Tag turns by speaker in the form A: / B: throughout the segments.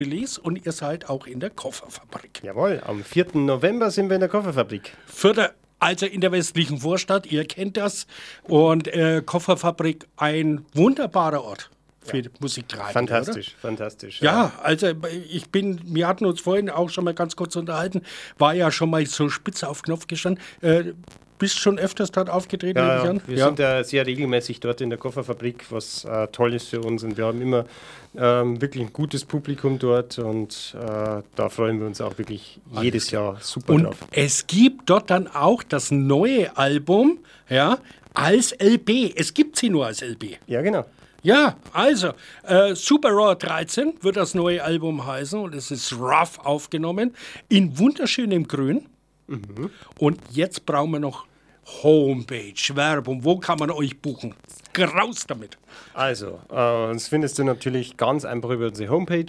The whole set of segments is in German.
A: Release und ihr seid auch in der Kofferfabrik.
B: Jawohl, am 4. November sind wir in der Kofferfabrik.
A: Also in der westlichen Vorstadt, ihr kennt das. Und Kofferfabrik, ein wunderbarer Ort für Musiktreiben.
B: Fantastisch,
A: oder?
B: fantastisch.
A: Ja, also wir hatten uns vorhin auch schon mal ganz kurz unterhalten, war ja schon mal so spitze auf Knopf gestanden. Bist schon öfters dort aufgetreten, nehme ich an?
B: Wir sind ja sehr regelmäßig dort in der Kofferfabrik, was toll ist für uns. Und wir haben immer wirklich ein gutes Publikum dort und da freuen wir uns auch wirklich jedes Jahr super
A: und
B: drauf.
A: Es gibt dort dann auch das neue Album, ja, als LP. Es gibt sie nur als LP.
B: Ja, genau.
A: Ja, also, Super Raw 13 wird das neue Album heißen und es ist rough aufgenommen, in wunderschönem Grün. Und jetzt brauchen wir noch Homepage, Werbung. Wo kann man euch buchen? Graus damit.
B: Also, uns findest du natürlich ganz einfach über unsere Homepage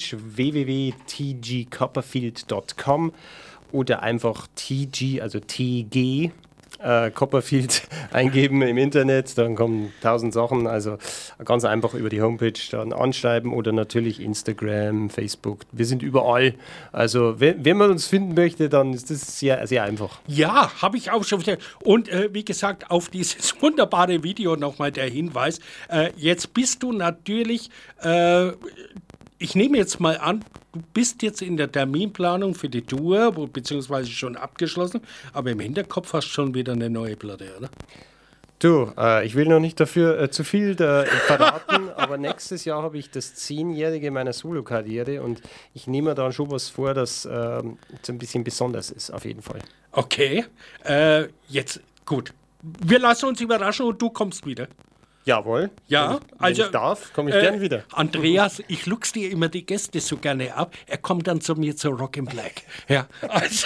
B: www.tgcopperfield.com oder einfach TG, also TG, Copperfield eingeben im Internet, dann kommen 1000 Sachen, also ganz einfach über die Homepage dann anschreiben oder natürlich Instagram, Facebook, wir sind überall, also wenn man uns finden möchte, dann ist das sehr, sehr einfach.
A: Ja, habe ich auch schon wieder. Und wie gesagt, auf dieses wunderbare Video nochmal der Hinweis. Jetzt bist du natürlich, ich nehme jetzt mal an, du bist jetzt in der Terminplanung für die Tour, beziehungsweise schon abgeschlossen, aber im Hinterkopf hast du schon wieder eine neue Platte, oder?
B: Du, ich will noch nicht dafür zu viel verraten, aber nächstes Jahr habe ich das 10-jährige meiner Solo-Karriere und ich nehme mir da schon was vor, das so ein bisschen besonders ist, auf jeden Fall.
A: Okay, jetzt, gut. Wir lassen uns überraschen und du kommst wieder.
B: Jawohl.
A: Ja,
B: wenn ich darf, komme ich gern wieder.
A: Andreas, ich luchs dir immer die Gäste so gerne ab. Er kommt dann zu mir zu Rock in Black. Ja, also,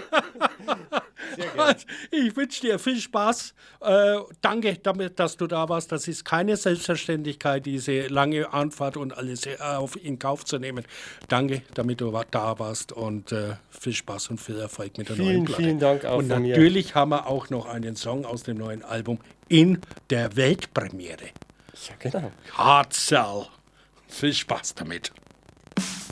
A: ich wünsche dir viel Spaß. Danke, dass du da warst. Das ist keine Selbstverständlichkeit, diese lange Anfahrt und alles in Kauf zu nehmen. Danke, damit du da warst und viel Spaß und viel Erfolg mit der neuen Platte.
B: Vielen Dank auch
A: und
B: von mir.
A: natürlich haben wir auch noch einen Song aus dem neuen Album in der Weltpremiere.
B: Ja, genau.
A: Hard Cell. Viel Spaß damit.